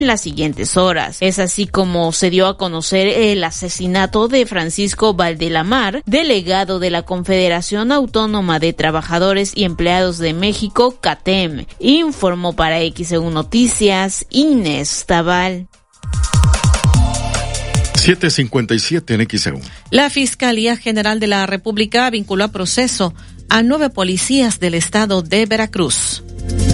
en las siguientes horas. Es así como se dio a conocer el asesinato de Francisco Valdelamar, delegado de la Confederación Autónoma de Trabajadores y Empleados de México, CATEM. Informó para XEU Noticias Inés Tabal. 7:57 en XEU. La Fiscalía General de la República vinculó a proceso a 9 policías del estado de Veracruz.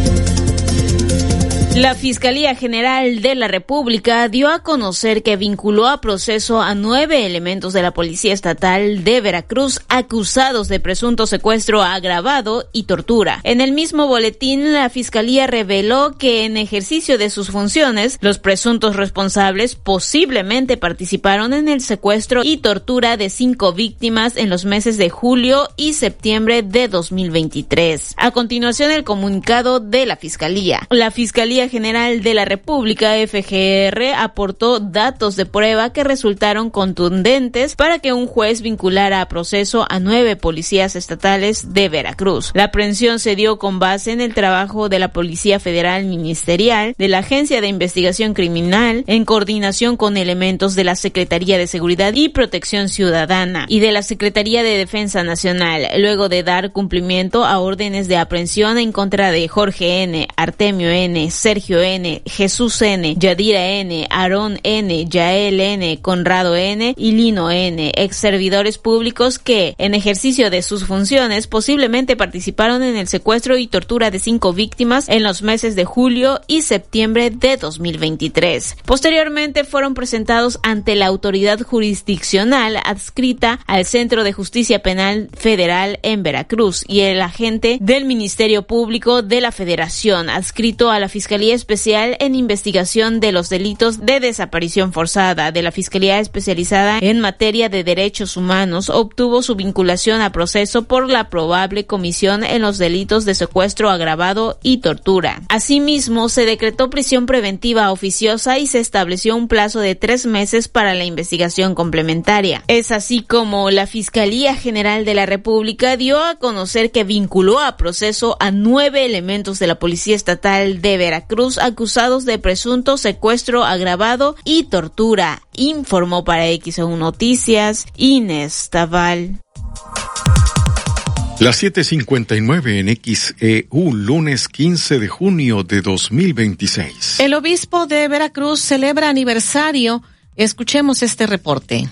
La Fiscalía General de la República dio a conocer que vinculó a proceso a 9 elementos de la Policía Estatal de Veracruz acusados de presunto secuestro agravado y tortura. En el mismo boletín, la Fiscalía reveló que en ejercicio de sus funciones, los presuntos responsables posiblemente participaron en el secuestro y tortura de 5 víctimas en los meses de julio y septiembre de 2023. A continuación, el comunicado de la Fiscalía. La Fiscalía General de la República, FGR, aportó datos de prueba que resultaron contundentes para que un juez vinculara a proceso a 9 policías estatales de Veracruz. La aprehensión se dio con base en el trabajo de la Policía Federal Ministerial, de la Agencia de Investigación Criminal, en coordinación con elementos de la Secretaría de Seguridad y Protección Ciudadana y de la Secretaría de Defensa Nacional, luego de dar cumplimiento a órdenes de aprehensión en contra de Jorge N., Artemio N., Sergio N., Jesús N., Yadira N., Aarón N., Yael N., Conrado N. y Lino N., ex servidores públicos que, en ejercicio de sus funciones, posiblemente participaron en el secuestro y tortura de 5 víctimas en los meses de julio y septiembre de 2023. Posteriormente fueron presentados ante la autoridad jurisdiccional adscrita al Centro de Justicia Penal Federal en Veracruz y el agente del Ministerio Público de la Federación adscrito a la Fiscalía Especial en Investigación de los Delitos de Desaparición Forzada de la Fiscalía Especializada en Materia de Derechos Humanos obtuvo su vinculación a proceso por la probable comisión en los delitos de secuestro agravado y tortura. Asimismo, se decretó prisión preventiva oficiosa y se estableció un plazo de 3 meses para la investigación complementaria. Es así como la Fiscalía General de la República dio a conocer que vinculó a proceso a 9 elementos de la Policía Estatal de Veracruz acusados de presunto secuestro agravado y tortura, informó para XEU Noticias Inés Tabal. Las 7:59 en XEU, lunes 15 de junio de 2026. El obispo de Veracruz celebra aniversario. Escuchemos este reporte.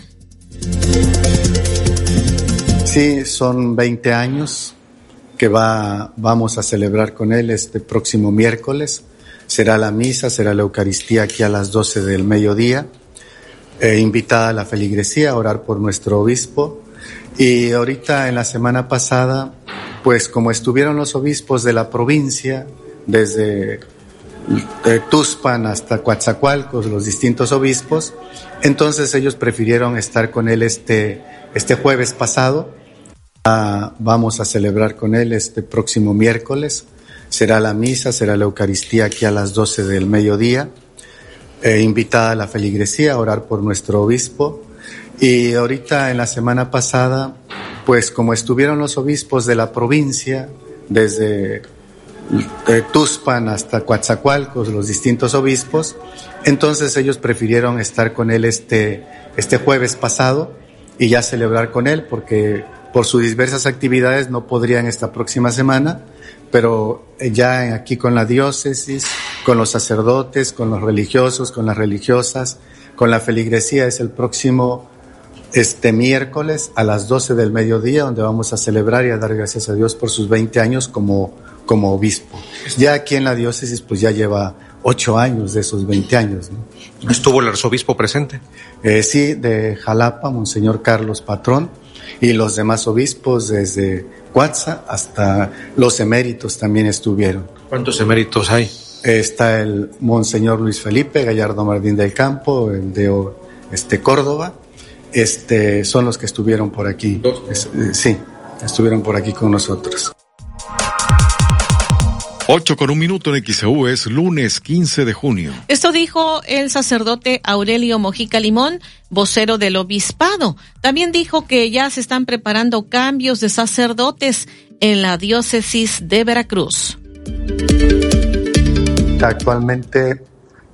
Sí, son 20 años que vamos a celebrar con él este próximo miércoles. Será la misa, será la Eucaristía aquí a las 12 del mediodía. Invitada a la feligresía a orar por nuestro obispo. Y ahorita en la semana pasada, pues como estuvieron los obispos de la provincia, desde Tuxpan hasta Coatzacoalcos, los distintos obispos, entonces ellos prefirieron estar con él este jueves pasado. Vamos a celebrar con él este próximo miércoles. Será la misa, será la Eucaristía aquí a las 12 del mediodía. Invitada a la feligresía a orar por nuestro obispo. Y ahorita en la semana pasada, pues como estuvieron los obispos de la provincia, desde Tuxpan hasta Coatzacoalcos, los distintos obispos, entonces ellos prefirieron estar con él este jueves pasado y ya celebrar con él, porque por sus diversas actividades no podrían esta próxima semana, pero ya aquí con la diócesis, con los sacerdotes, con los religiosos, con las religiosas, con la feligresía, es el próximo miércoles a las 12 del mediodía, donde vamos a celebrar y a dar gracias a Dios por sus 20 años como obispo. Ya aquí en la diócesis pues ya lleva 8 años de esos 20 años, ¿no? ¿Estuvo el arzobispo presente? Sí, de Jalapa, Monseñor Carlos Patrón, y los demás obispos desde Cuatza hasta los eméritos también estuvieron. ¿Cuántos eméritos hay? Está el Monseñor Luis Felipe Gallardo Martín del Campo, el de Córdoba. Son los que estuvieron por aquí. Sí, estuvieron por aquí con nosotros. 8:01 en XEU, es lunes 15 de junio. Esto dijo el sacerdote Aurelio Mojica Limón, vocero del obispado. También dijo que ya se están preparando cambios de sacerdotes en la diócesis de Veracruz. Actualmente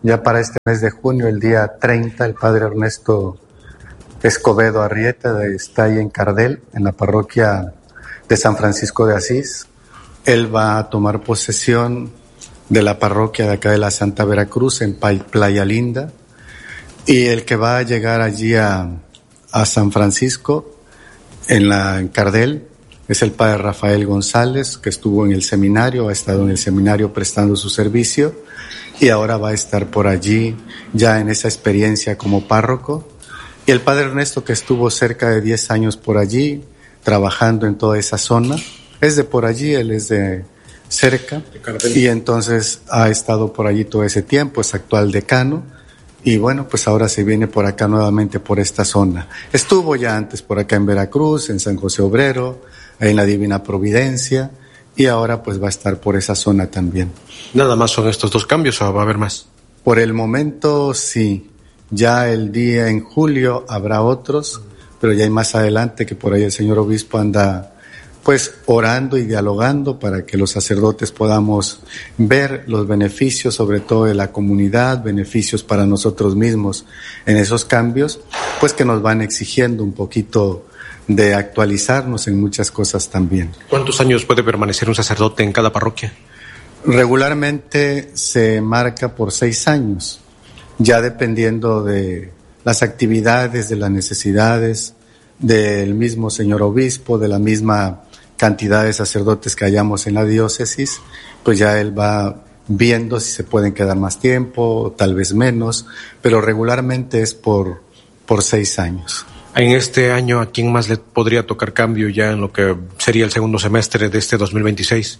Ya para este mes de junio, el día 30, el padre Ernesto Escobedo Arrieta está ahí en Cardel, en la parroquia de San Francisco de Asís. Él va a tomar posesión de la parroquia de acá de la Santa Veracruz, en Playa Linda. Y el que va a llegar allí a San Francisco, en Cardel, es el padre Rafael González, que estuvo en el seminario, ha estado en el seminario prestando su servicio y ahora va a estar por allí ya en esa experiencia como párroco. Y el padre Ernesto, que estuvo cerca de 10 años por allí, trabajando en toda esa zona, es de por allí, él es de cerca, y entonces ha estado por allí todo ese tiempo, es actual decano, y bueno, pues ahora se viene por acá nuevamente por esta zona. Estuvo ya antes por acá en Veracruz, en San José Obrero, en la Divina Providencia, y ahora pues va a estar por esa zona también. ¿Nada más son estos 2 cambios o va a haber más? Por el momento sí, ya el día en julio habrá otros, pero ya hay más adelante que por ahí el señor obispo anda pues orando y dialogando para que los sacerdotes podamos ver los beneficios, sobre todo de la comunidad, beneficios para nosotros mismos en esos cambios, pues que nos van exigiendo un poquito de actualizarnos en muchas cosas también. ¿Cuántos años puede permanecer un sacerdote en cada parroquia? Regularmente se marca por 6 años, ya dependiendo de las actividades, de las necesidades del mismo señor obispo, de la misma cantidad de sacerdotes que hayamos en la diócesis, pues ya él va viendo si se pueden quedar más tiempo, tal vez menos, pero regularmente es por 6 años. En este año, ¿a quién más le podría tocar cambio ya en lo que sería el segundo semestre de este 2026?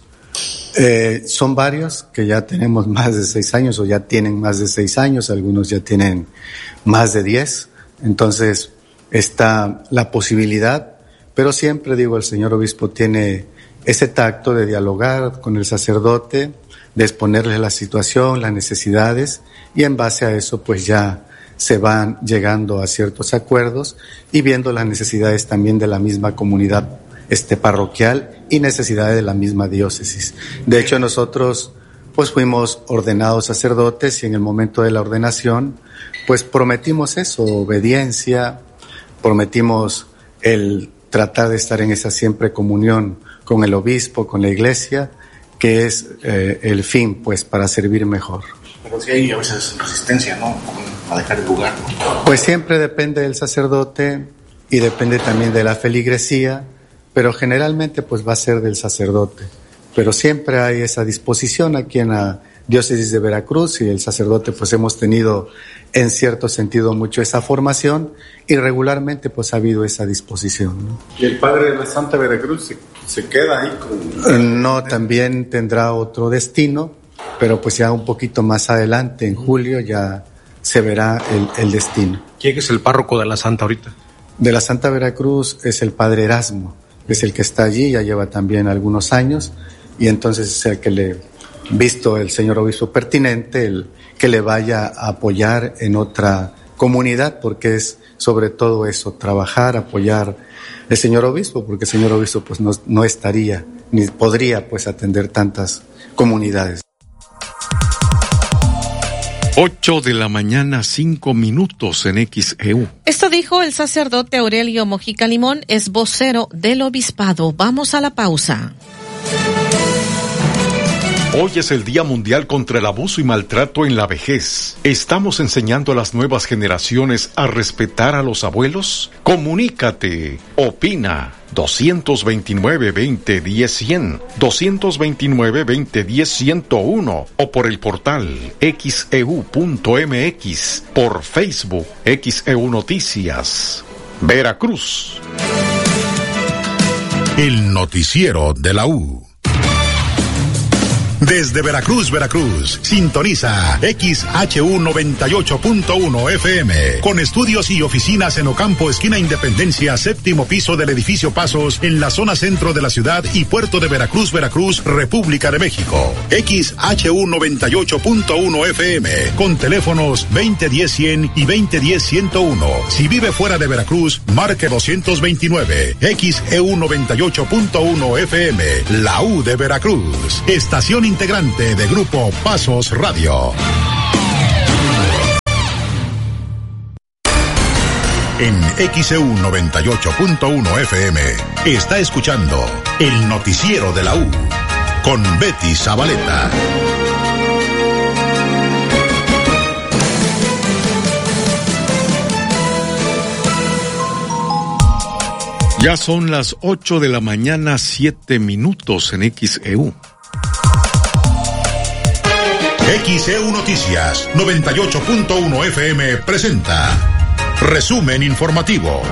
Son varios que ya tenemos más de 6 años o ya tienen más de 6 años, algunos ya tienen más de 10, entonces está la posibilidad, pero siempre digo, el señor obispo tiene ese tacto de dialogar con el sacerdote, de exponerle la situación, las necesidades, y en base a eso pues ya se van llegando a ciertos acuerdos y viendo las necesidades también de la misma comunidad parroquial y necesidades de la misma diócesis. De hecho, nosotros pues fuimos ordenados sacerdotes y en el momento de la ordenación pues prometimos eso, obediencia, prometimos el tratar de estar en esa siempre comunión con el obispo, con la iglesia, que es el fin pues para servir mejor. Pero sí hay a veces resistencia, ¿no? A dejar el lugar, ¿no? Pues siempre depende del sacerdote y depende también de la feligresía, pero generalmente pues va a ser del sacerdote. Pero siempre hay esa disposición aquí en la diócesis de Veracruz y el sacerdote pues hemos tenido en cierto sentido mucho esa formación y regularmente pues ha habido esa disposición, ¿no? ¿Y el padre de la Santa Veracruz se queda ahí con...? No, también tendrá otro destino, pero pues ya un poquito más adelante, en julio, ya se verá el destino. ¿Quién es el párroco de la Santa ahorita? De la Santa Veracruz es el padre Erasmo, es el que está allí, ya lleva también algunos años, y entonces es el que visto el señor obispo pertinente, el que le vaya a apoyar en otra comunidad, porque es sobre todo eso, trabajar, apoyar el señor obispo, porque el señor obispo pues no estaría, ni podría pues atender tantas comunidades. 8:05 a.m. en XEU. Esto dijo el sacerdote Aurelio Mojica Limón, es vocero del obispado. Vamos a la pausa. Hoy es el Día Mundial contra el Abuso y Maltrato en la Vejez. ¿Estamos enseñando a las nuevas generaciones a respetar a los abuelos? Comunícate, opina. 229-2010-100, 229-2010-101 o por el portal xeu.mx, por Facebook, XEU Noticias, Veracruz. El noticiero de la U. Desde Veracruz, sintoniza XHU 98.1 FM, con estudios y oficinas en Ocampo, esquina Independencia, 7º piso del edificio Pasos, en la zona centro de la ciudad y puerto de Veracruz, República de México. XHU 98.1 FM, con teléfonos 2010-100 y 2010-101. Si vive fuera de Veracruz, marque 229. XEU 98.1 FM, la U de Veracruz. Estación integrante de Grupo Pasos Radio. En XEU 98.1 FM está escuchando el noticiero de la U con Betty Zabaleta. Ya son las 8 de la mañana, 7 minutos en XEU. XEU Noticias 98.1 FM presenta Resumen Informativo.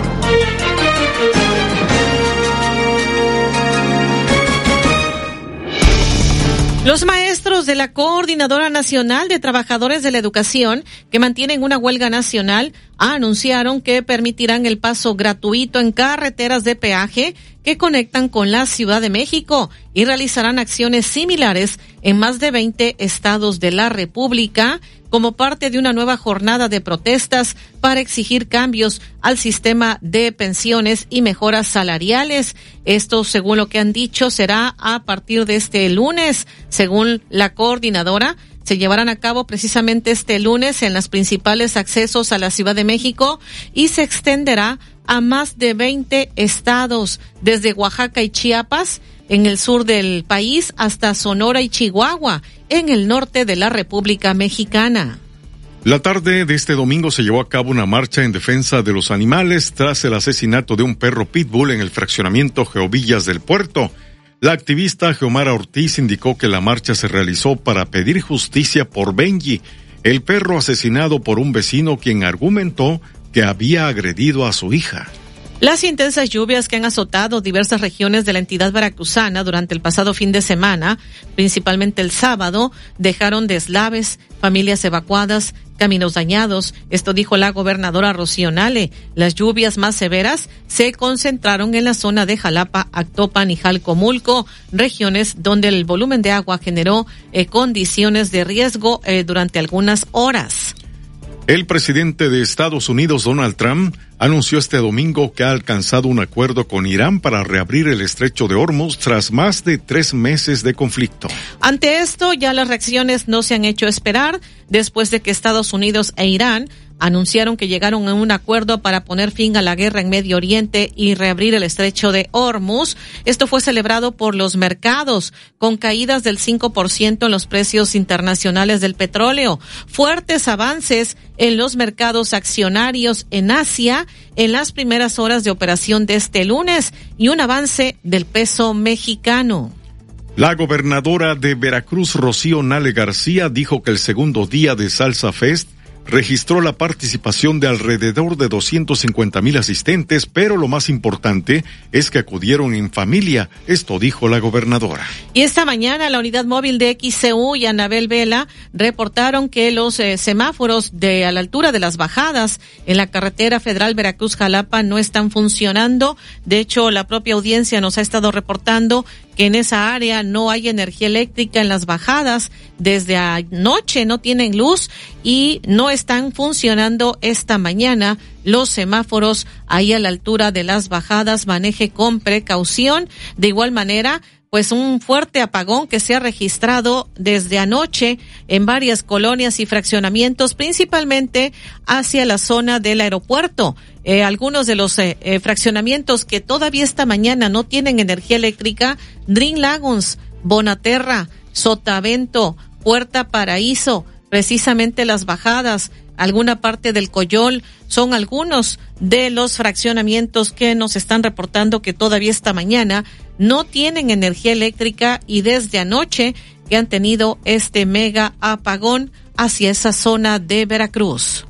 Los maestros de la Coordinadora Nacional de Trabajadores de la Educación, que mantienen una huelga nacional, anunciaron que permitirán el paso gratuito en carreteras de peaje que conectan con la Ciudad de México y realizarán acciones similares en más de 20 estados de la República como parte de una nueva jornada de protestas para exigir cambios al sistema de pensiones y mejoras salariales. Esto, según lo que han dicho, será a partir de este lunes. Según la coordinadora, se llevarán a cabo precisamente este lunes en los principales accesos a la Ciudad de México y se extenderá a más de 20 estados, desde Oaxaca y Chiapas, en el sur del país, hasta Sonora y Chihuahua, en el norte de la República Mexicana. La tarde de este domingo se llevó a cabo una marcha en defensa de los animales tras el asesinato de un perro pitbull en el fraccionamiento Geovillas del Puerto. La activista Geomara Ortiz indicó que la marcha se realizó para pedir justicia por Benji, el perro asesinado por un vecino quien argumentó que había agredido a su hija. Las intensas lluvias que han azotado diversas regiones de la entidad veracruzana durante el pasado fin de semana, principalmente el sábado, dejaron deslaves, familias evacuadas, caminos dañados. Esto dijo la gobernadora Rocío Nale. Las lluvias más severas se concentraron en la zona de Jalapa, Actopan y Jalcomulco, regiones donde el volumen de agua generó condiciones de riesgo durante algunas horas. El presidente de Estados Unidos, Donald Trump, anunció este domingo que ha alcanzado un acuerdo con Irán para reabrir el estrecho de Hormuz tras más de 3 meses de conflicto. Ante esto, ya las reacciones no se han hecho esperar después de que Estados Unidos e Irán anunciaron que llegaron a un acuerdo para poner fin a la guerra en Medio Oriente y reabrir el estrecho de Hormuz. Esto fue celebrado por los mercados, con caídas del 5% en los precios internacionales del petróleo, fuertes avances en los mercados accionarios en Asia en las primeras horas de operación de este lunes y un avance del peso mexicano. La gobernadora de Veracruz, Rocío Nale García, dijo que el segundo día de Salsa Fest registró la participación de alrededor de 250,000 asistentes, pero lo más importante es que acudieron en familia. Esto dijo la gobernadora. Y esta mañana la unidad móvil de XEU y Anabel Vela reportaron que los semáforos a la altura de las bajadas en la carretera federal Veracruz-Jalapa no están funcionando. De hecho, la propia audiencia nos ha estado reportando que en esa área no hay energía eléctrica en las bajadas. Desde anoche no tienen luz y no están funcionando esta mañana los semáforos ahí a la altura de las bajadas. Maneje con precaución. De igual manera, pues un fuerte apagón que se ha registrado desde anoche en varias colonias y fraccionamientos, principalmente hacia la zona del aeropuerto. Algunos de los fraccionamientos que todavía esta mañana no tienen energía eléctrica: Dream Lagoons, Bonaterra, Sotavento, Puerta Paraíso, precisamente las bajadas, alguna parte del Coyol, son algunos de los fraccionamientos que nos están reportando que todavía esta mañana no tienen energía eléctrica y desde anoche que han tenido este mega apagón hacia esa zona de Veracruz.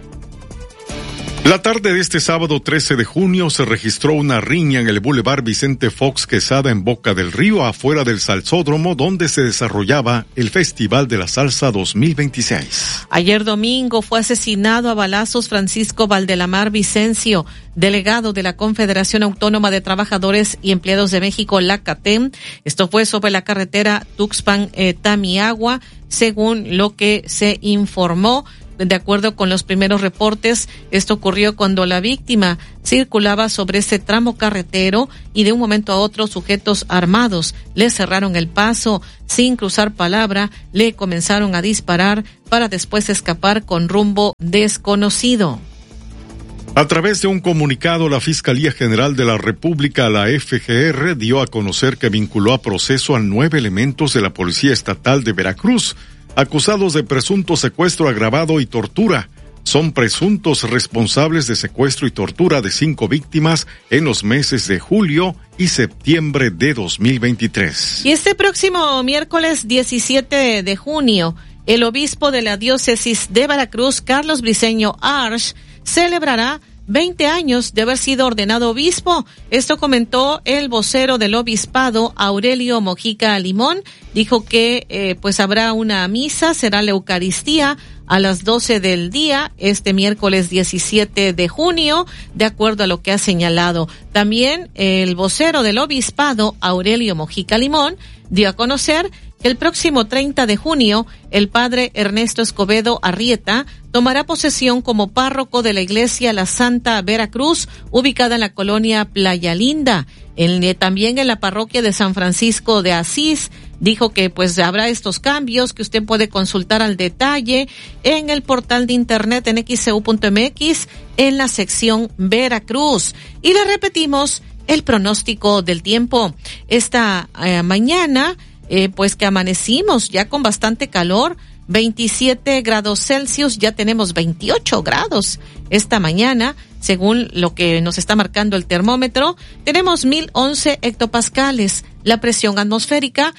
La tarde de este sábado 13 de junio se registró una riña en el Boulevard Vicente Fox Quesada en Boca del Río, afuera del Salsódromo, donde se desarrollaba el Festival de la Salsa 2026. Ayer domingo fue asesinado a balazos Francisco Valdelamar Vicencio, delegado de la Confederación Autónoma de Trabajadores y Empleados de México, la CATEM. Esto fue sobre la carretera Tuxpan-Tamiagua, según lo que se informó. De acuerdo con los primeros reportes, esto ocurrió cuando la víctima circulaba sobre este tramo carretero y de un momento a otro sujetos armados le cerraron el paso. Sin cruzar palabra, le comenzaron a disparar para después escapar con rumbo desconocido. A través de un comunicado, la Fiscalía General de la República, la FGR, dio a conocer que vinculó a proceso a 9 elementos de la Policía Estatal de Veracruz, acusados de presunto secuestro agravado y tortura. Son presuntos responsables de secuestro y tortura de 5 víctimas en los meses de julio y septiembre de 2023. Y este próximo miércoles 17 de junio, el obispo de la diócesis de Veracruz, Carlos Briceño Arch, celebrará 20 años de haber sido ordenado obispo. Esto comentó el vocero del obispado, Aurelio Mojica Limón. Dijo que pues habrá una misa, será la Eucaristía a las 12 del día, este miércoles 17 de junio, de acuerdo a lo que ha señalado. También el vocero del obispado, Aurelio Mojica Limón, dio a conocer que el próximo 30 de junio, el padre Ernesto Escobedo Arrieta tomará posesión como párroco de la iglesia La Santa Veracruz, ubicada en la colonia Playa Linda. También en la parroquia de San Francisco de Asís. Dijo que pues habrá estos cambios que usted puede consultar al detalle en el portal de internet en xcu.mx en la sección Veracruz. Y le repetimos el pronóstico del tiempo. Esta mañana, pues que amanecimos ya con bastante calor, 27 grados Celsius, ya tenemos 28 grados esta mañana, según lo que nos está marcando el termómetro. Tenemos 1011 hectopascales, la presión atmosférica,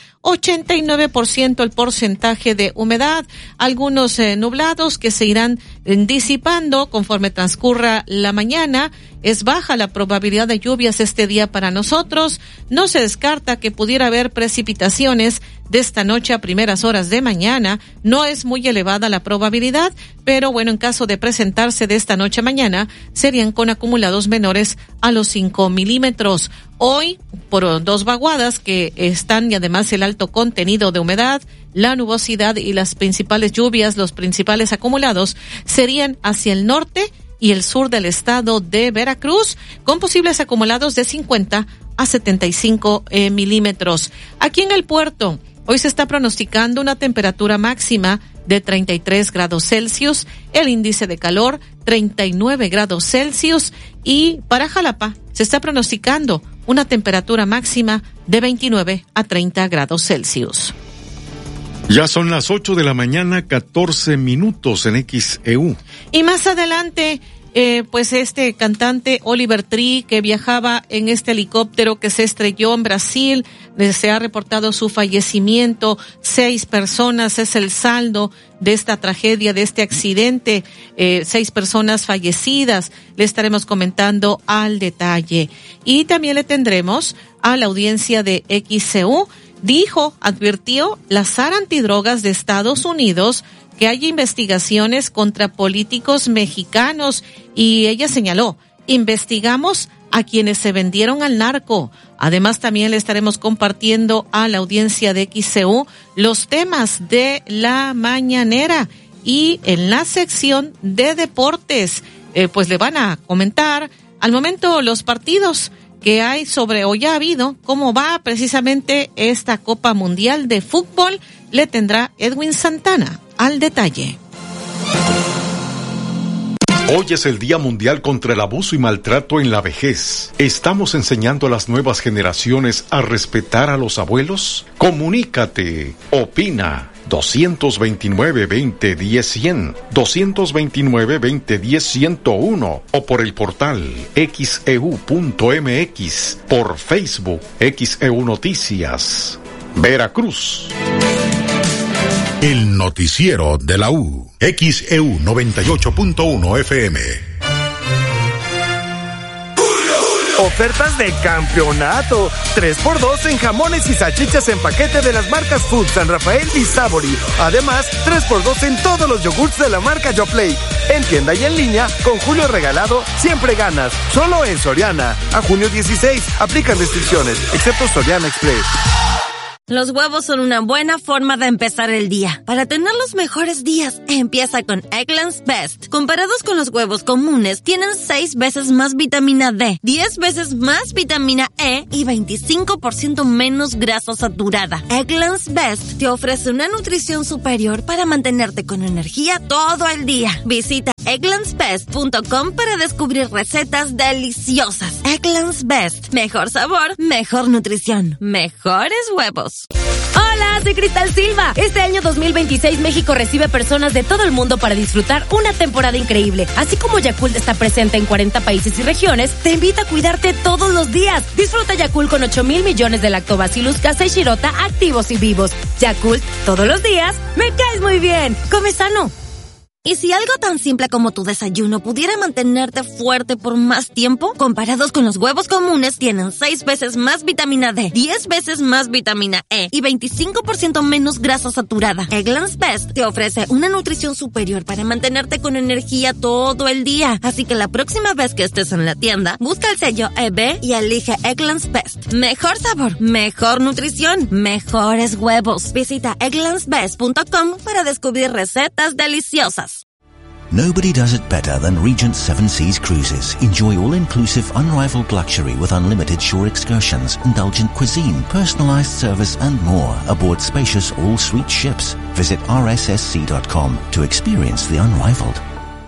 89% el porcentaje de humedad, algunos nublados que se irán disipando conforme transcurra la mañana. Es baja la probabilidad de lluvias este día para nosotros. No se descarta que pudiera haber precipitaciones de esta noche a primeras horas de mañana. No es muy elevada la probabilidad, pero bueno, en caso de presentarse de esta noche a mañana, serían con acumulados menores a los 5 milímetros. Hoy, por 2 vaguadas que están y además el alto contenido de humedad, la nubosidad y las principales lluvias, los principales acumulados serían hacia el norte y el sur del estado de Veracruz, con posibles acumulados de 50 a 75 milímetros. Aquí en el puerto, hoy se está pronosticando una temperatura máxima de 33 grados Celsius, el índice de calor 39 grados Celsius, y para Jalapa se está pronosticando una temperatura máxima de 29 a 30 grados Celsius. Ya son las 8 de la mañana, 14 minutos en XEU. Y más adelante, pues este cantante Oliver Tree, que viajaba en este helicóptero que se estrelló en Brasil, se ha reportado su fallecimiento. 6 personas es el saldo de esta tragedia, de este accidente. 6 personas fallecidas. Le estaremos comentando al detalle. Y también le tendremos a la audiencia de XEU. Advirtió la SAR Antidrogas de Estados Unidos que hay investigaciones contra políticos mexicanos, y ella señaló: investigamos a quienes se vendieron al narco. Además, también le estaremos compartiendo a la audiencia de XCU los temas de la mañanera, y en la sección de deportes, pues le van a comentar al momento los partidos que hay o ya ha habido, cómo va precisamente esta Copa Mundial de Fútbol. Le tendrá Edwin Santana al detalle. Hoy es el Día Mundial contra el Abuso y Maltrato en la Vejez. ¿Estamos enseñando a las nuevas generaciones a respetar a los abuelos? Comunícate, opina. 229-2010-100, 229-2010-101 o por el portal xeu.mx, por Facebook XEU Noticias, Veracruz. El noticiero de la U, XEU 98.1 FM. Ofertas de campeonato. 3x2 en jamones y salchichas en paquete de las marcas Food, San Rafael y Sabori. Además, 3x2 en todos los yogurts de la marca YoPlate. En tienda y en línea, con Julio Regalado, siempre ganas. Solo en Soriana. A junio 16. Aplican restricciones, excepto Soriana Express. Los huevos son una buena forma de empezar el día. Para tener los mejores días, empieza con Eggland's Best. Comparados con los huevos comunes, tienen 6 veces más vitamina D, 10 veces más vitamina E y 25% menos grasa saturada. Eggland's Best te ofrece una nutrición superior para mantenerte con energía todo el día. Visita egglandsbest.com para descubrir recetas deliciosas. Eggland's Best. Mejor sabor, mejor nutrición, mejores huevos. Hola, soy Cristal Silva. Este año 2026 México recibe personas de todo el mundo para disfrutar una temporada increíble. Así como Yakult está presente en 40 países y regiones, te invita a cuidarte todos los días. Disfruta Yakult con 8,000 millones de Lactobacillus casei shirota activos y vivos. Yakult, todos los días, me caes muy bien. Come sano. ¿Y si algo tan simple como tu desayuno pudiera mantenerte fuerte por más tiempo? Comparados con los huevos comunes, tienen 6 veces más vitamina D, 10 veces más vitamina E y 25% menos grasa saturada. Eggland's Best te ofrece una nutrición superior para mantenerte con energía todo el día. Así que la próxima vez que estés en la tienda, busca el sello EB y elige Eggland's Best. Mejor sabor, mejor nutrición, mejores huevos. Visita egglandsbest.com para descubrir recetas deliciosas. Nobody does it better than Regent Seven Seas Cruises. Enjoy all-inclusive, unrivaled luxury with unlimited shore excursions, indulgent cuisine, personalized service and more aboard spacious all-suite ships. Visit rssc.com to experience the unrivaled.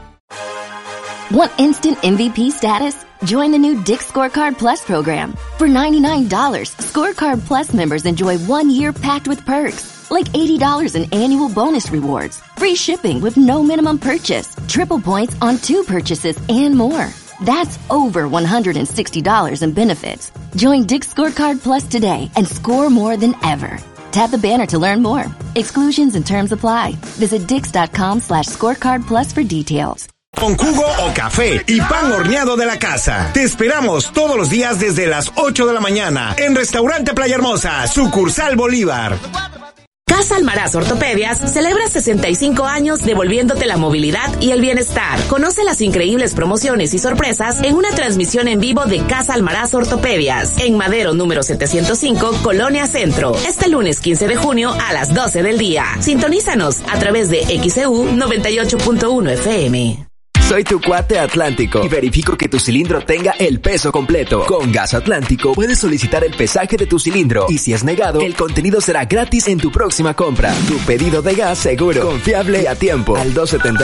Want instant MVP status? Join the new Dick's Scorecard Plus program. For $99, Scorecard Plus members enjoy 1 year packed with perks. Like $80 in annual bonus rewards, free shipping with no minimum purchase, triple points on 2 purchases, and more. That's over $160 in benefits. Join Dick's Scorecard Plus today and score more than ever. Tap the banner to learn more. Exclusions and terms apply. Visit dix.com/scorecard plus for details. Con jugo o café y pan horneado de la casa. Te esperamos todos los días desde las 8 de la mañana en Restaurante Playa Hermosa, sucursal Bolívar. Casa Almaraz Ortopedias celebra 65 años devolviéndote la movilidad y el bienestar. Conoce las increíbles promociones y sorpresas en una transmisión en vivo de Casa Almaraz Ortopedias en Madero número 705, Colonia Centro. Este lunes 15 de junio a las 12 del día. Sintonízanos a través de XEU 98.1 FM. Soy tu cuate Atlántico y verifico que tu cilindro tenga el peso completo. Con Gas Atlántico puedes solicitar el pesaje de tu cilindro y si es negado, el contenido será gratis en tu próxima compra. Tu pedido de gas seguro, confiable y a tiempo. Al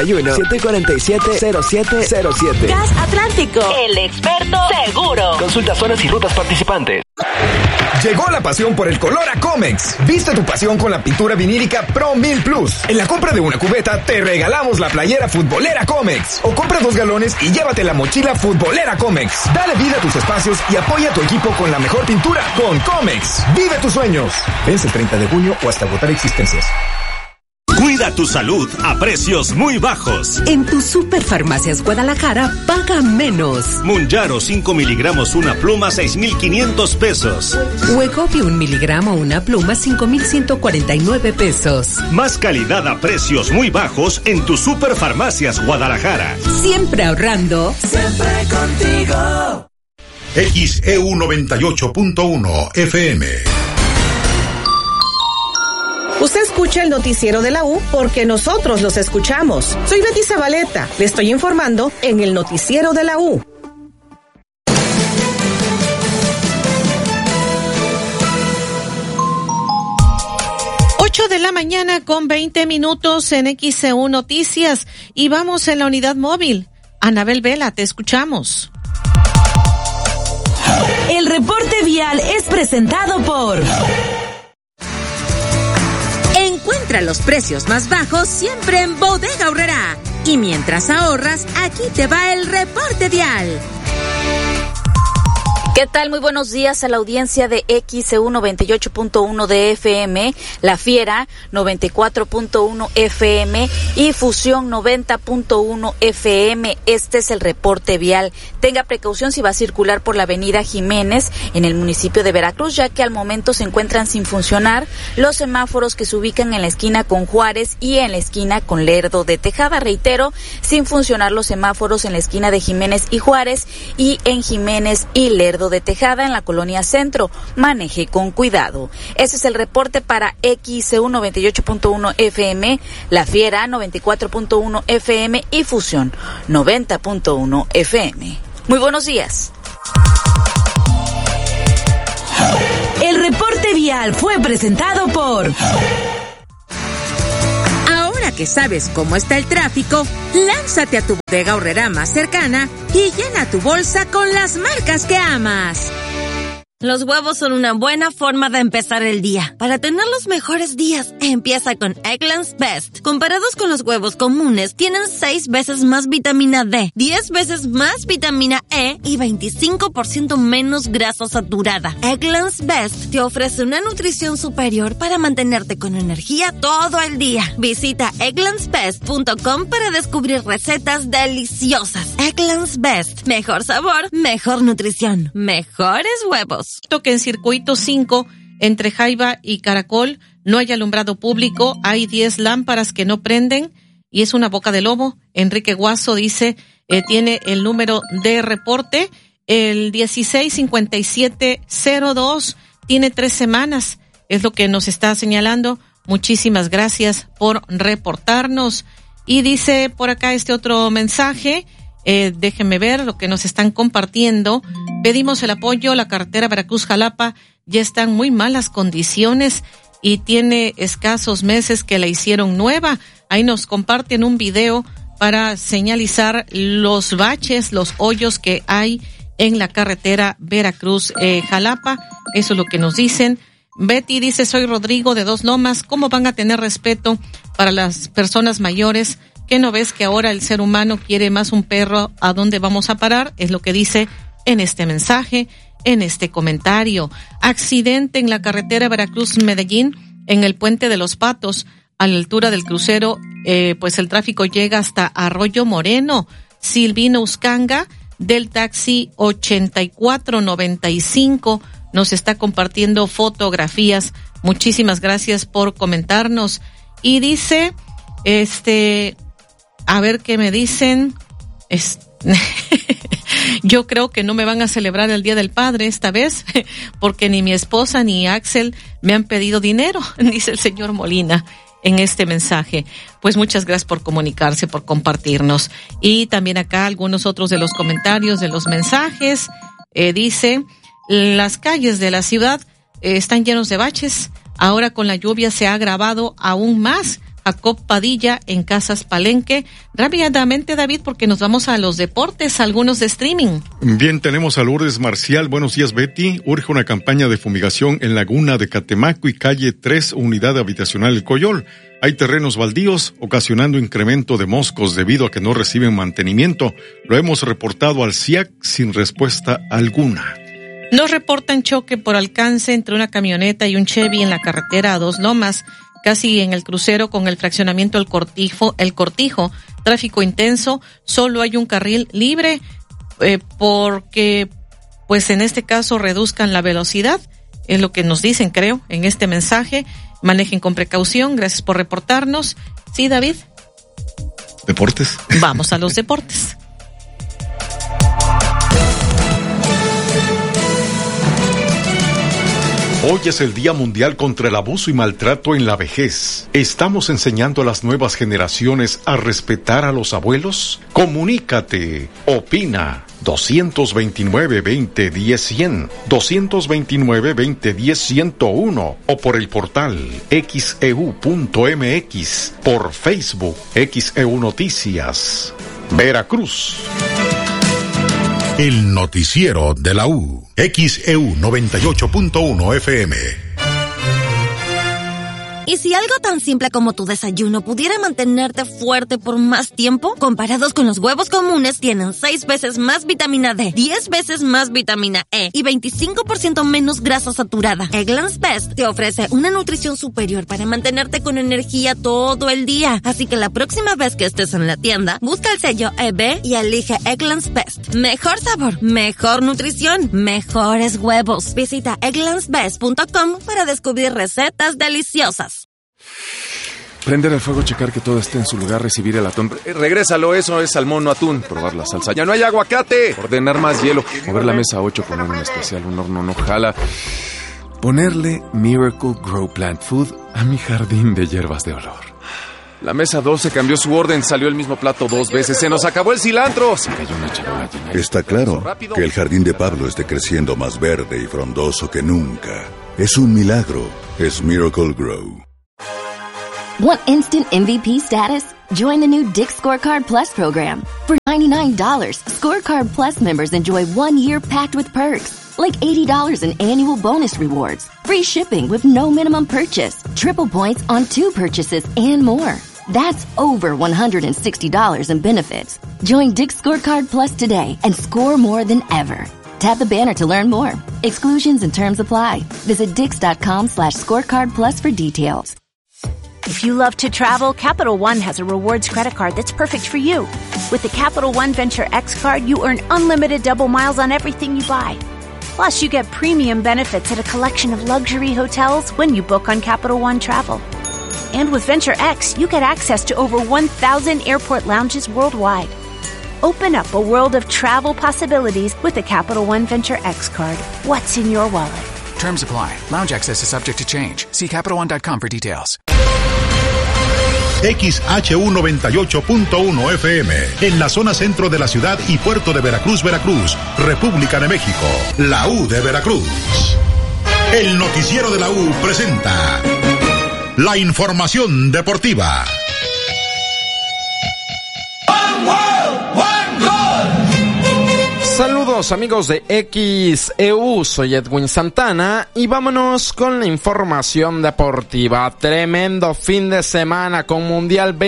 271-747-0707. Gas Atlántico, el experto seguro. Consulta zonas y rutas participantes. Llegó la pasión por el color a Comex. Viste tu pasión con la pintura vinílica Pro 1000 Plus. En la compra de una cubeta te regalamos la playera futbolera Comex. O compra 2 galones y llévate la mochila futbolera Comex. Dale vida a tus espacios y apoya a tu equipo con la mejor pintura con Comex. Vive tus sueños. Vence el 30 de junio o hasta agotar existencias. Cuida tu salud a precios muy bajos. En tu Superfarmacias Guadalajara, paga menos. Munjaro 5 miligramos una pluma, 6,500 pesos. Wegovy 1 miligramo una pluma, 5,149 pesos. Más calidad a precios muy bajos en tu Superfarmacias Guadalajara. Siempre ahorrando. Siempre contigo. XEU 98.1 FM. Usted escucha el noticiero de la U porque nosotros los escuchamos. Soy Betty Zabaleta. Le estoy informando en el noticiero de la U. De la mañana con 20 minutos en XEU Noticias y vamos en la unidad móvil. Anabel Vela, te escuchamos. El reporte vial es presentado por... Encuentra los precios más bajos siempre en Bodega Aurrerá. Y mientras ahorras, aquí te va el reporte vial. ¿Qué tal? Muy buenos días a la audiencia de XEU 98.1 de FM, La Fiera 94.1 FM y Fusión 90.1 FM. Este es el reporte vial. Tenga precaución si va a circular por la avenida Jiménez en el municipio de Veracruz, ya que al momento se encuentran sin funcionar los semáforos que se ubican en la esquina con Juárez y en la esquina con Lerdo de Tejada. Reitero, sin funcionar los semáforos en la esquina de Jiménez y Juárez y en Jiménez y Lerdo de Tejada en la colonia Centro. Maneje con cuidado. Ese es el reporte para XEU 98.1 FM, La Fiera 94.1 FM y Fusión 90.1 FM. Muy buenos días. El reporte vial fue presentado por... que sabes cómo está el tráfico, lánzate a tu bodega horrera más cercana y llena tu bolsa con las marcas que amas. Los huevos son una buena forma de empezar el día. Para tener los mejores días, empieza con Eggland's Best. Comparados con los huevos comunes, tienen 6 veces más vitamina D, 10 veces más vitamina E y 25% menos grasa saturada. Eggland's Best te ofrece una nutrición superior para mantenerte con energía todo el día. Visita egglandsbest.com para descubrir recetas deliciosas. Eggland's Best. Mejor sabor, mejor nutrición, mejores huevos. Que en circuito 5, entre Jaiba y Caracol, no hay alumbrado público, hay 10 lámparas que no prenden y es una boca de lobo. Enrique Guaso dice, tiene el número de reporte, el 165702, tiene 3 semanas, es lo que nos está señalando. Muchísimas gracias por reportarnos. Y dice por acá este otro mensaje, déjenme ver lo que nos están compartiendo. Pedimos el apoyo, la carretera Veracruz-Jalapa ya está en muy malas condiciones y tiene escasos meses que la hicieron nueva. Ahí nos comparten un video para señalizar los baches, los hoyos que hay en la carretera Veracruz-Jalapa. Eso es lo que nos dicen. Betty dice, soy Rodrigo de Dos Lomas. ¿Cómo van a tener respeto para las personas mayores? ¿Qué no ves que ahora el ser humano quiere más un perro? ¿A dónde vamos a parar? Es lo que dice en este mensaje, en este comentario. Accidente en la carretera Veracruz-Medellín, en el Puente de los Patos, a la altura del crucero, pues el tráfico llega hasta Arroyo Moreno. Silvino Uscanga, del taxi 8495, nos está compartiendo fotografías. Muchísimas gracias por comentarnos. Y dice, a ver qué me dicen. Yo creo que no me van a celebrar el Día del Padre esta vez, porque ni mi esposa ni Axel me han pedido dinero, dice el señor Molina en este mensaje. Pues muchas gracias por comunicarse, por compartirnos. Y también acá algunos otros de los comentarios, de los mensajes. Dice, las calles de la ciudad están llenos de baches. Ahora con la lluvia se ha agravado aún más. Jacob Padilla en Casas Palenque. Rápidamente, David, porque nos vamos a los deportes, algunos de streaming. Bien, tenemos a Lourdes Marcial. Buenos días, Betty. Urge una campaña de fumigación en Laguna de Catemaco y calle 3, unidad habitacional El Coyol. Hay terrenos baldíos, ocasionando incremento de moscos debido a que no reciben mantenimiento. Lo hemos reportado al CIAC sin respuesta alguna. Nos reportan choque por alcance entre una camioneta y un Chevy en la carretera a Dos Lomas, casi en el crucero con el fraccionamiento El Cortijo, tráfico intenso, solo hay un carril libre, porque pues en este caso reduzcan la velocidad, es lo que nos dicen, creo, en este mensaje. Manejen con precaución. Gracias por reportarnos. Sí, David. Deportes. Vamos a los deportes. Hoy es el Día Mundial contra el Abuso y Maltrato en la Vejez. ¿Estamos enseñando a las nuevas generaciones a respetar a los abuelos? Comunícate. Opina. 229-2010-100, 229-2010-101 o por el portal xeu.mx, por Facebook, XEU Noticias. Veracruz. El noticiero de la U. XEU 98.1 FM. ¿Y si algo tan simple como tu desayuno pudiera mantenerte fuerte por más tiempo? Comparados con los huevos comunes, tienen 6 veces más vitamina D, 10 veces más vitamina E y 25% menos grasa saturada. Eggland's Best te ofrece una nutrición superior para mantenerte con energía todo el día. Así que la próxima vez que estés en la tienda, busca el sello EB y elige Eggland's Best. Mejor sabor, mejor nutrición, mejores huevos. Visita egglandsbest.com para descubrir recetas deliciosas. Prender el fuego, checar que todo esté en su lugar, recibir el atún. Regrésalo, eso es salmón, no atún. Probar la salsa. ¡Ya no hay aguacate! Ordenar más hielo. Mover la mesa 8, poner un especial, un horno no jala. Ponerle Miracle Grow Plant Food a mi jardín de hierbas de olor. La mesa 12 cambió su orden, salió el mismo plato 2 veces. ¡Se nos acabó el cilantro! Se cayó una charola llena. Está claro que el jardín de Pablo esté creciendo más verde y frondoso que nunca. Es un milagro. Es Miracle Grow. Want instant MVP status? Join the new Dick's Scorecard Plus program. For $99, Scorecard Plus members enjoy 1 year packed with perks, like $80 in annual bonus rewards, free shipping with no minimum purchase, triple points on 2 purchases, and more. That's over $160 in benefits. Join Dick's Scorecard Plus today and score more than ever. Tap the banner to learn more. Exclusions and terms apply. Visit Dix.com/scorecard plus for details. If you love to travel, Capital One has a rewards credit card that's perfect for you. With the Capital One Venture X card, you earn unlimited double miles on everything you buy. Plus, you get premium benefits at a collection of luxury hotels when you book on Capital One Travel. And with Venture X, you get access to over 1,000 airport lounges worldwide. Open up a world of travel possibilities with the Capital One Venture X card. What's in your wallet? Terms apply. Lounge access is subject to change. See CapitalOne.com for details. XHU 98.1 FM, en la zona centro de la ciudad y puerto de Veracruz, Veracruz, República de México, la U de Veracruz. El noticiero de la U presenta la información deportiva. Saludos amigos de XEU, soy Edwin Santana y vámonos con la información deportiva. Tremendo fin de semana con Mundial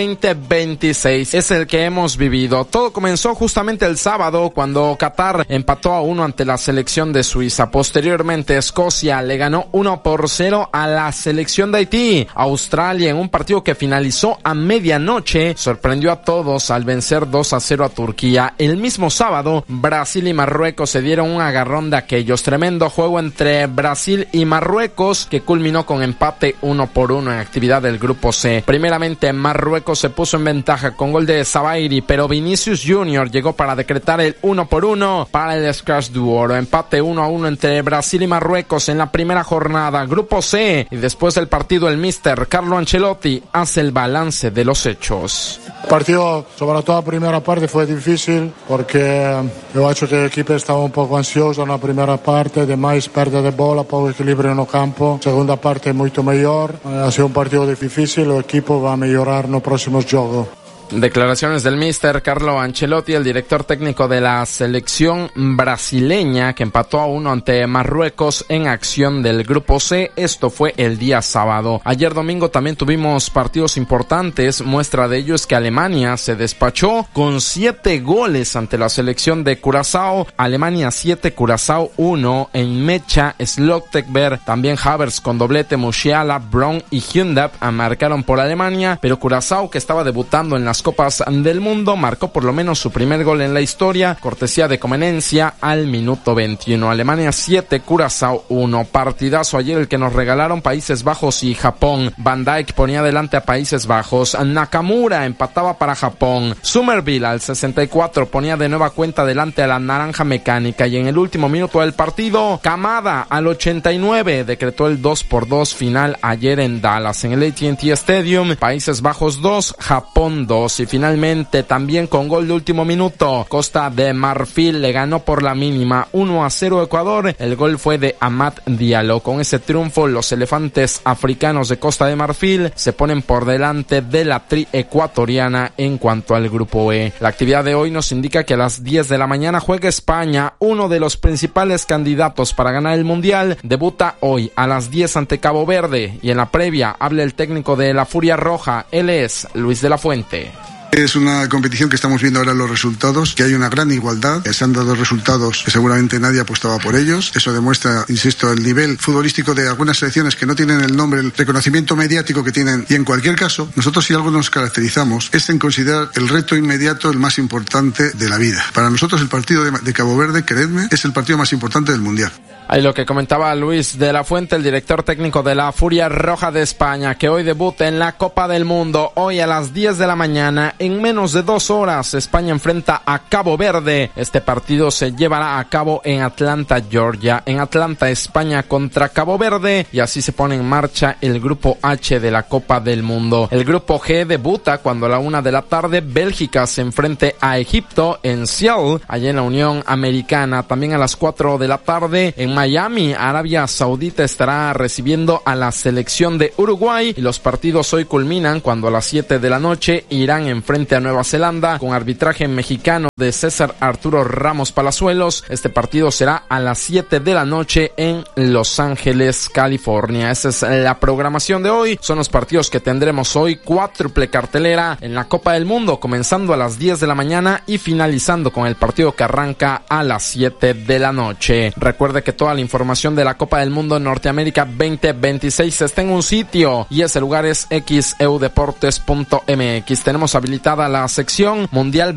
2026 es el que hemos vivido. Todo comenzó justamente el sábado cuando Qatar empató a 1 ante la selección de Suiza. Posteriormente Escocia le ganó 1-0 a la selección de Haití. Australia, en un partido que finalizó a medianoche, sorprendió a todos al vencer 2-0 a Turquía. El mismo sábado, Brasil y Marruecos se dieron un agarrón de aquellos. Tremendo juego entre Brasil y Marruecos que culminó con empate 1-1 en actividad del grupo C. Primeramente Marruecos se puso en ventaja con gol de Sabairi, pero Vinicius Junior llegó para decretar el 1-1 para el Scratch du Oro. Empate 1-1 entre Brasil y Marruecos en la primera jornada, grupo C, y después del partido el míster Carlo Ancelotti hace el balance de los hechos. El partido, sobre todo la primera parte, fue difícil porque yo he hecho que el equipo estaba un poco ansioso na primeira parte, demais perda de bola, pouco equilibrio no campo. Segunda parte muito melhor. Ha sido un partido difícil, o equipo va a melhorar no próximo jogo. Declaraciones del míster Carlo Ancelotti, el director técnico de la selección brasileña que empató a 1 ante Marruecos en acción del grupo C. Esto fue el día sábado. Ayer domingo también tuvimos partidos importantes. Muestra de ello es que Alemania se despachó con 7 goles ante la selección de Curazao. Alemania 7, Curazao 1. En Mecha, Slottekberg, también Havertz con doblete, Musiala, Brown y Hyundap marcaron por Alemania, pero Curazao, que estaba debutando en las Copas del Mundo, marcó por lo menos su primer gol en la historia, cortesía de Comenencia al minuto 21. Alemania 7, Curazao 1. Partidazo ayer el que nos regalaron Países Bajos y Japón. Van Dijk ponía delante a Países Bajos. Nakamura empataba para Japón. Somerville al 64 ponía de nueva cuenta delante a la Naranja Mecánica, y en el último minuto del partido, Kamada al 89 decretó el 2-2 final ayer en Dallas, en el AT&T Stadium. Países Bajos 2, Japón 2. Y finalmente también con gol de último minuto, Costa de Marfil le ganó por la mínima 1-0 Ecuador. El gol fue de Amad Diallo. Con ese triunfo los elefantes africanos de Costa de Marfil se ponen por delante de la tri ecuatoriana en cuanto al grupo E. La actividad de hoy nos indica que a las 10 de la mañana juega España, uno de los principales candidatos para ganar el Mundial. Debuta hoy a las 10 ante Cabo Verde, y en la previa habla el técnico de la Furia Roja. Él es Luis de la Fuente. Es una competición que estamos viendo ahora los resultados, que hay una gran igualdad. Se han dado resultados que seguramente nadie apostaba por ellos. Eso demuestra, insisto, el nivel futbolístico de algunas selecciones que no tienen el nombre, el reconocimiento mediático que tienen. Y en cualquier caso, nosotros si algo nos caracterizamos es en considerar el reto inmediato el más importante de la vida. Para nosotros el partido de Cabo Verde, creedme, es el partido más importante del Mundial. Ahí lo que comentaba Luis de la Fuente, el director técnico de la Furia Roja de España, que hoy debuta en la Copa del Mundo. Hoy a las 10 de la mañana, en menos de 2 horas, España enfrenta a Cabo Verde. Este partido se llevará a cabo en Atlanta, Georgia. En Atlanta, España contra Cabo Verde, y así se pone en marcha el grupo H de la Copa del Mundo. El grupo G debuta cuando a la 1 de la tarde Bélgica se enfrente a Egipto en Seattle, allá en la Unión Americana. También a las 4 de la tarde en Miami, Arabia Saudita estará recibiendo a la selección de Uruguay y los partidos hoy culminan cuando a las 7 de la noche Irán enfrente a Nueva Zelanda con arbitraje mexicano de César Arturo Ramos Palazuelos. Este partido será a las 7 de la noche en Los Ángeles, California. Esa es la programación de hoy. Son los partidos que tendremos hoy. Cuádruple cartelera en la Copa del Mundo, comenzando a las 10 de la mañana y finalizando con el partido que arranca a las 7 de la noche. Recuerde que toda la información de la Copa del Mundo Norteamérica 2026 está en un sitio y ese lugar es xeudeportes.mx. Tenemos habilitada la sección Mundial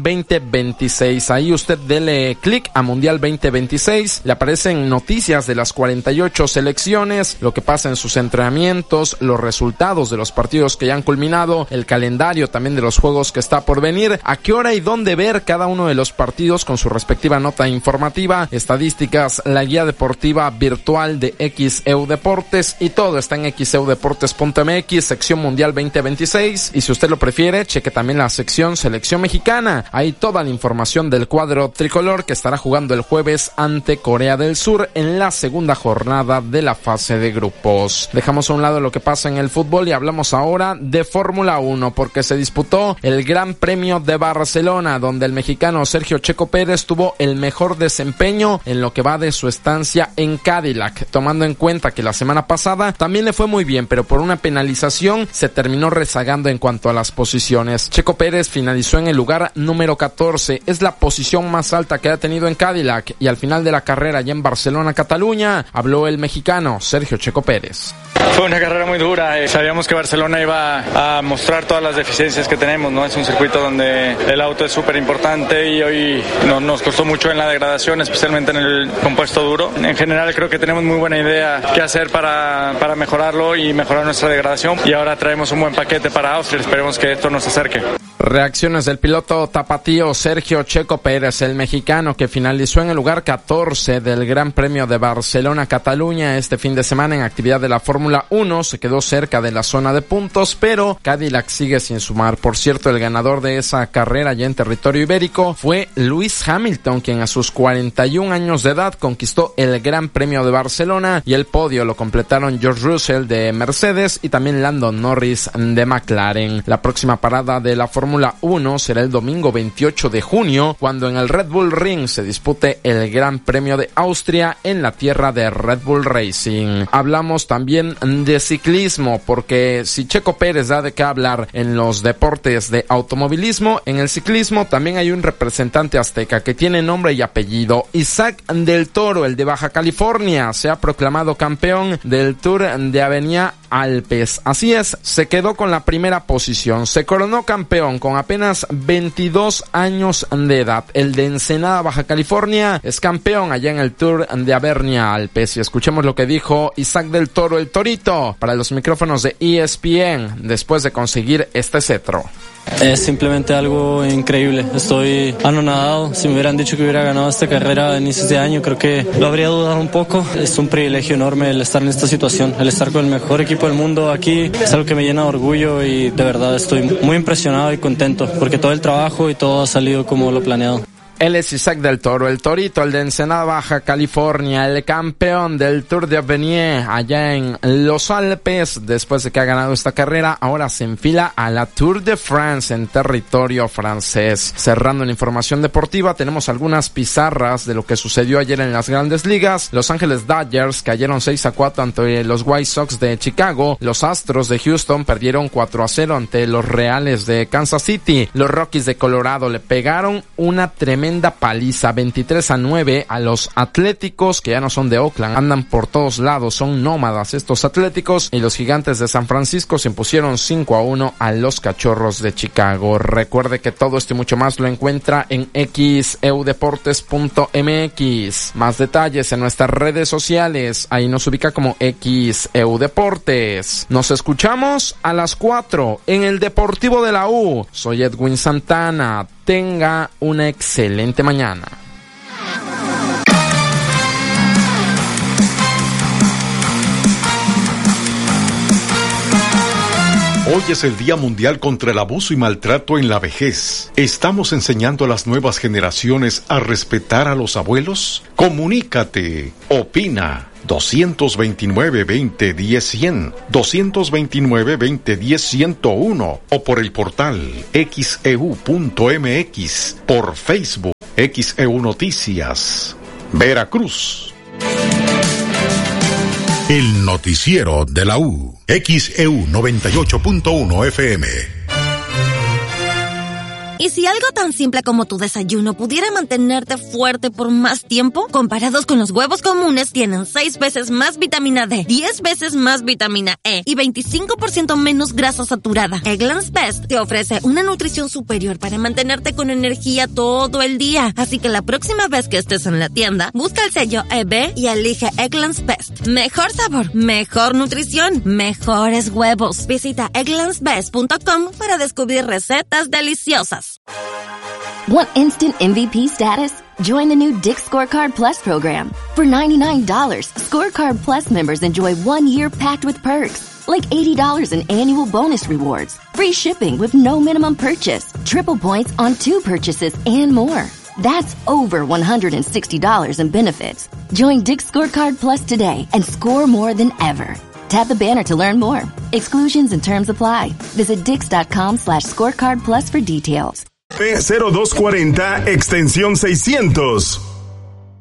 2026. Ahí usted dele clic a Mundial 2026. Le aparecen noticias de las 48 selecciones, lo que pasa en sus entrenamientos, los resultados de los partidos que ya han culminado, el calendario también de los juegos que está por venir, a qué hora y dónde ver cada uno de los partidos con su respectiva nota informativa, estadísticas, la guía deportiva virtual de XEU Deportes y todo está en xeudeportes.mx, sección Mundial 2026. Y si usted lo prefiere, cheque también la sección Selección Mexicana. Hay toda la información del cuadro tricolor que estará jugando el jueves ante Corea del Sur en la segunda jornada de la fase de grupos. Dejamos a un lado lo que pasa en el fútbol y hablamos ahora de Fórmula 1 porque se disputó el Gran Premio de Barcelona, donde el mexicano Sergio Checo Pérez tuvo el mejor desempeño en lo que va de su estancia en Cadillac, tomando en cuenta que la semana pasada también le fue muy bien, pero por una penalización se terminó rezagando en cuanto a las posiciones. Checo Pérez finalizó en el lugar número 14, es la posición más alta que ha tenido en Cadillac, y al final de la carrera allá en Barcelona, Cataluña, habló el mexicano Sergio Checo Pérez. Fue una carrera muy dura, sabíamos que Barcelona iba a mostrar todas las deficiencias que tenemos, ¿no? Es un circuito donde el auto es súper importante y hoy nos costó mucho en la degradación, especialmente en el compuesto duro. En general creo que tenemos muy buena idea qué hacer para mejorarlo y mejorar nuestra degradación, y ahora traemos un buen paquete para Austria, esperemos que esto nos acerque. Reacciones del piloto tapatío Sergio Checo Pérez, el mexicano que finalizó en el lugar 14 del Gran Premio de Barcelona-Cataluña este fin de semana en actividad de la Fórmula 1. Se quedó cerca de la zona de puntos, pero Cadillac sigue sin sumar. Por cierto, el ganador de esa carrera ya en territorio ibérico fue Lewis Hamilton, quien a sus 41 años de edad conquistó el Gran Premio de Barcelona, y el podio lo completaron George Russell de Mercedes y también Lando Norris de McLaren. La próxima parada de la Fórmula 1 será el domingo 28 de junio, cuando en el Red Bull Ring se dispute el Gran Premio de Austria en la tierra de Red Bull Racing. Hablamos también de ciclismo, porque si Checo Pérez da de qué hablar en los deportes de automovilismo, en el ciclismo también hay un representante azteca que tiene nombre y apellido. Isaac del Toro, el de Baja California, se ha proclamado campeón del Tour de Avenida Alpes. Así es, se quedó con la primera posición, se coronó campeón con apenas 22 años de edad. El de Ensenada, Baja California, es campeón allá en el Tour de Avenida Alpes. Y escuchemos lo que dijo Isaac del Toro, el Torito, para los micrófonos de ESPN después de conseguir este cetro. Es simplemente algo increíble, estoy anonadado. Si me hubieran dicho que hubiera ganado esta carrera a inicios de año, creo que lo habría dudado un poco. Es un privilegio enorme el estar en esta situación, el estar con el mejor equipo del mundo aquí, es algo que me llena de orgullo y de verdad estoy muy impresionado y contento porque todo el trabajo y todo ha salido como lo planeado. Él es Isaac del Toro, el Torito, el de Ensenada, Baja California, el campeón del Tour de Avenir allá en Los Alpes. Después de que ha ganado esta carrera, ahora se enfila a la Tour de France en territorio francés. Cerrando la información deportiva, tenemos algunas pizarras de lo que sucedió ayer en las Grandes Ligas. Los Ángeles Dodgers cayeron 6-4 ante los White Sox de Chicago. Los Astros de Houston perdieron 4-0 ante los Reales de Kansas City. Los Rockies de Colorado le pegaron una tremenda paliza 23-9 a los Atléticos, que ya no son de Oakland, andan por todos lados, son nómadas estos Atléticos, y los Gigantes de San Francisco se impusieron 5-1 a los Cachorros de Chicago. Recuerde que todo esto y mucho más lo encuentra en xeudeportes.mx. Más detalles en nuestras redes sociales, ahí nos ubica como XEU Deportes. Nos escuchamos a las 4 en el Deportivo de la U. Soy Edwin Santana. Tenga una excelente mañana. Hoy es el Día Mundial contra el Abuso y Maltrato en la Vejez. ¿Estamos enseñando a las nuevas generaciones a respetar a los abuelos? Comunícate, opina. 229-2010-100, 229-2010-101 o por el portal xeu.mx, por Facebook, XEU Noticias, Veracruz. El noticiero de la U, XEU 98.1 FM. ¿Y si algo tan simple como tu desayuno pudiera mantenerte fuerte por más tiempo? Comparados con los huevos comunes, tienen 6 veces más vitamina D, 10 veces más vitamina E y 25% menos grasa saturada. Eggland's Best te ofrece una nutrición superior para mantenerte con energía todo el día. Así que la próxima vez que estés en la tienda, busca el sello EB y elige Eggland's Best. Mejor sabor, mejor nutrición, mejores huevos. Visita egglandsbest.com para descubrir recetas deliciosas. Want instant MVP status? Join the new Dick's Scorecard Plus program. For $99, Scorecard Plus members enjoy 1 year packed with perks, like $80 in annual bonus rewards, free shipping with no minimum purchase, triple points on 2 purchases, and more. That's over $160 in benefits. Join Dick's Scorecard Plus today and score more than ever. Tap the banner to learn more. Exclusions and terms apply. Visit Dix.com/scorecard plus for details. P0240, extensión 600.